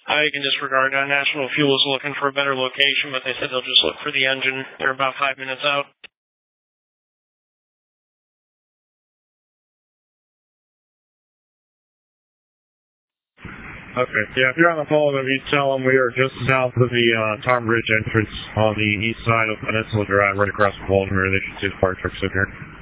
You can disregard that. National Fuel is looking for a better location, but they said they'll just look for the engine. They're about 5 minutes out. Okay, yeah, if you're on the phone with them, you tell them we are just south of the Tom Bridge entrance on the east side of Peninsula Drive, right across the Baltimore. They should see the fire trucks in here.